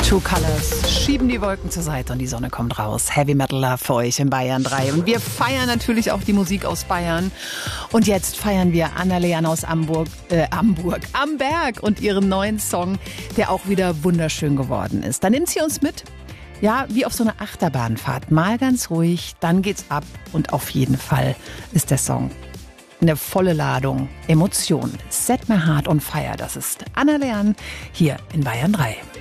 Two Colors schieben die Wolken zur Seite und die Sonne kommt raus. Heavy Metal Love für euch in Bayern 3. Und wir feiern natürlich auch die Musik aus Bayern. Und jetzt feiern wir Anna-Leann aus Amberg und ihren neuen Song, der auch wieder wunderschön geworden ist. Da nimmt sie uns mit. Ja, wie auf so einer Achterbahnfahrt. Mal ganz ruhig, dann geht's ab. Und auf jeden Fall ist der Song eine volle Ladung Emotionen. Set My Heart on Fire. Das ist Anna-Leann hier in Bayern 3.